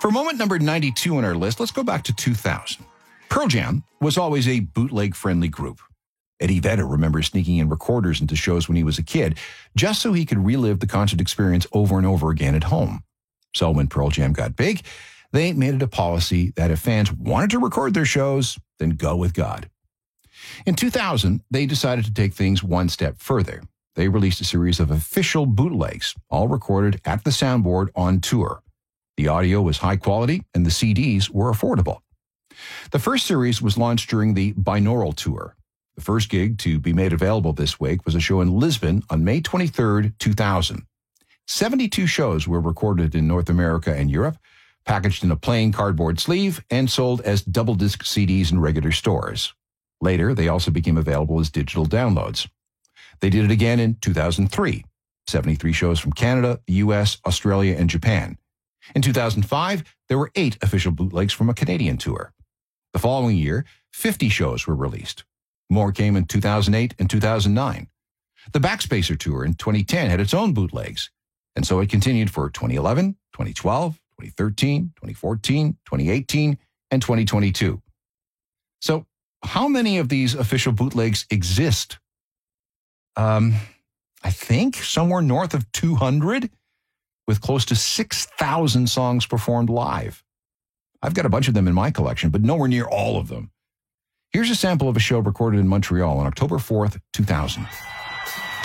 For moment number 92 on our list, let's go back to 2000. Pearl Jam was always a bootleg-friendly group. Eddie Vedder remembers sneaking in recorders into shows when he was a kid, just so he could relive the concert experience over and over again at home. So when Pearl Jam got big, they made it a policy that if fans wanted to record their shows, then go with God. In 2000, they decided to take things one step further. They released a series of official bootlegs, all recorded at the soundboard on tour. The audio was high quality and the CDs were affordable. The first series was launched during the Binaural Tour. The first gig to be made available this week was a show in Lisbon on May 23, 2000. 72 shows were recorded in North America and Europe, packaged in a plain cardboard sleeve, and sold as double-disc CDs in regular stores. Later, they also became available as digital downloads. They did it again in 2003, 73 shows from Canada, the U.S., Australia, and Japan. In 2005, there were 8 official bootlegs from a Canadian tour. The following year, 50 shows were released. More came in 2008 and 2009. The Backspacer Tour in 2010 had its own bootlegs, and so it continued for 2011, 2012, 2013, 2014, 2018, and 2022. So, how many of these official bootlegs exist? I think somewhere north of 200, with close to 6,000 songs performed live. I've got a bunch of them in my collection, but nowhere near all of them. Here's a sample of a show recorded in Montreal on October 4th, 2000.